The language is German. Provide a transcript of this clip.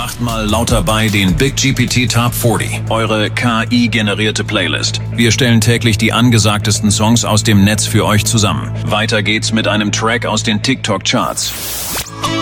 Achtmal lauter bei den Big GPT Top 40, eure KI-generierte Playlist. Wir stellen täglich die angesagtesten Songs aus dem Netz für euch zusammen. Weiter geht's mit einem Track aus den TikTok-Charts.